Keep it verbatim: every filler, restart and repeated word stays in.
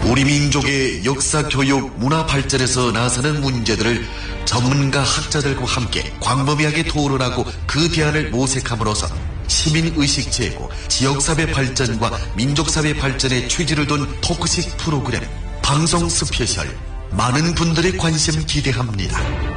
우리 민족의 역사, 교육, 문화 발전에서 나서는 문제들을 전문가 학자들과 함께 광범위하게 토론하고 그 대안을 모색함으로써 시민의식 제고, 지역사회 발전과 민족사회 발전의 취지를 둔 토크식 프로그램 방송 스페셜, 많은 분들의 관심 기대합니다.